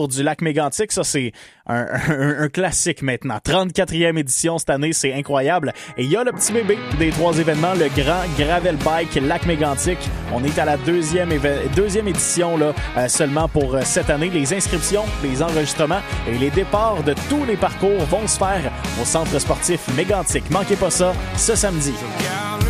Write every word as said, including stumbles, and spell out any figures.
parcours du lac Mégantic. Ça, c'est un, un, un classique maintenant. trente-quatrième édition cette année, c'est incroyable. Et il y a le petit bébé des trois événements, le grand Gravel Bike Lac Mégantic. On est à la deuxième, éve- deuxième édition là, euh, seulement pour euh, cette année. Les inscriptions, les enregistrements et les départs de tous les parcours vont se faire au centre sportif Mégantic. Manquez pas ça ce samedi.